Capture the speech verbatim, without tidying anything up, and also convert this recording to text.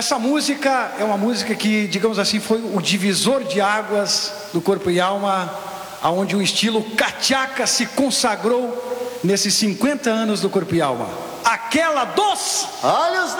Essa música é uma música que, digamos assim, foi o divisor de águas do Corpo e Alma, aonde o estilo cachaca se consagrou nesses cinquenta anos do Corpo e Alma. Aquela dos... Olha os